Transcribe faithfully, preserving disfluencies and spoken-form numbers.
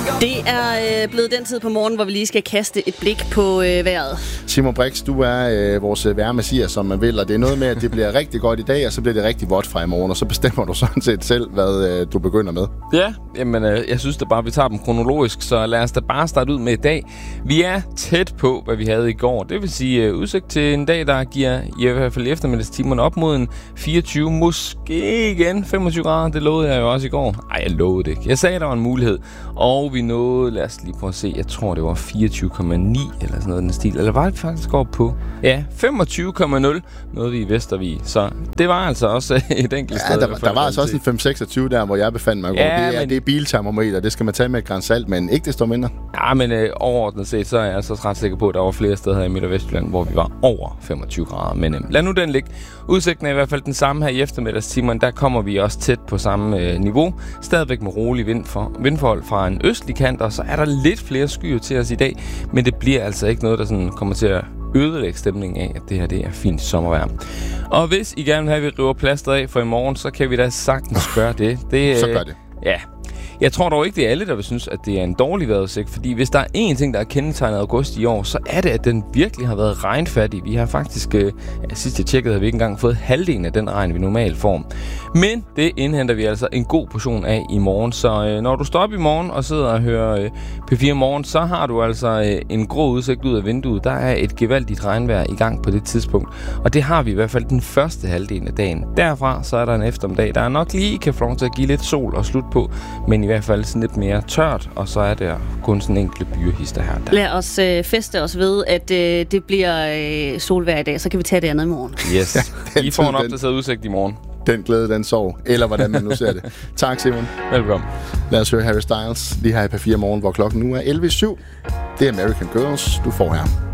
Det er øh, blevet den tid på morgen, hvor vi lige skal kaste et blik på øh, vejret. Simon Brix, du er øh, vores vejrmessias, som man vil, og det er noget med, at det bliver rigtig godt i dag, og så bliver det rigtig vådt fra i morgen, og så bestemmer du sådan set selv, hvad øh, du begynder med. Ja, jamen, øh, jeg synes da bare, vi tager dem kronologisk, så lad os da bare starte ud med i dag. Vi er tæt på, hvad vi havde i går. Det vil sige øh, udsigt til en dag, der giver i hvert fald i eftermiddagstimerne op mod en fireogtyve, måske igen femogtyve grader. Det lovede jeg jo også i går. Ej, jeg lovede det ikke. Jeg sagde, der var en mulighed, og vi nåede, lad os lige prøve at se, jeg tror, det var fireogtyve komma ni eller sådan noget den stil. Eller var det faktisk går på? Ja, femogtyve komma nul nåede vi i Vestervig. Så det var altså også et enkelt ja, sted. Der, der var altså også en fem seksogtyve der, hvor jeg befandt mig i går. Ja, det, er, men... det er biltermometer, det skal man tage med et gran salt, men ikke desto mindre. Ja, men øh, overordnet set, så er jeg altså ret sikker på, at der var flere steder her i Midt- og Vestjylland, hvor vi var over femogtyve grader. Men øh, lad nu den ligge. Udsigten er i hvert fald den samme her i eftermiddagstimerne. Der kommer vi også tæt på samme øh, niveau. Stadigvæk med rolig vind for, vindforhold fra en østlig kant, og så er der lidt flere skyer til os i dag. Men det bliver altså ikke noget, der sådan kommer til at ødelægge stemningen af, at det her det er fint sommervejr. Og hvis I gerne vil have, at vi river plasteret af for i morgen, så kan vi da sagtens gøre det. det så gør det. Ja. Jeg tror dog ikke, det er alle, der vil synes, at det er en dårlig vejrudsigt, fordi hvis der er én ting, der er kendetegnet august i år, så er det, at den virkelig har været regnfattig. Vi har faktisk, øh, ja, sidst jeg tjekkede, har vi ikke engang fået halvdelen af den regn, vi normalt får. Men det indhenter vi altså en god portion af i morgen, så øh, når du står op i morgen og sidder og hører øh, P fire Morgen, så har du altså øh, en grå udsigt ud af vinduet. Der er et gevaldigt regnvejr i gang på det tidspunkt, og det har vi i hvert fald den første halvdel af dagen. Derfra så er der en eftermiddag, der nok lige kan få lov til at give lidt sol og slut på, men i hvert fald sådan lidt mere tørt, og så er der kun sådan enkelte byrehister her. Der. Lad os øh, feste os ved, at øh, det bliver øh, solvejr i dag, så kan vi tage det andet i morgen. Yes. Ja, I får en opdateret udsigt i morgen. Den glæde, den sov. Eller hvordan man nu ser det. Tak, Simon. Velkommen. Lad os høre Harry Styles lige her i P fire Morgen, hvor klokken nu er elleve syv. Det er American Girls, du får her.